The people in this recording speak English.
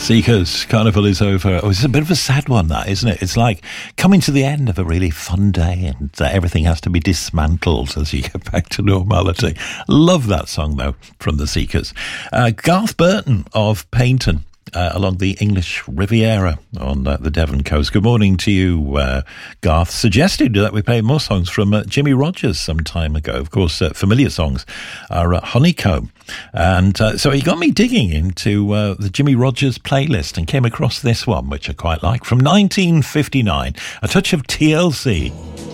Seekers, Carnival is over. Oh, it's a bit of a sad one, that, isn't it? It's like coming to the end of a really fun day and everything has to be dismantled as you get back to normality. Love that song, though, from the Seekers. Garth Burton of Paignton. Along the English Riviera on the Devon coast. Good morning to you, Garth. Suggested that we play more songs from Jimmie Rodgers some time ago. Of course, familiar songs are Honeycomb. And so he got me digging into the Jimmie Rodgers playlist and came across this one, which I quite like, from 1959, A Touch of TLC.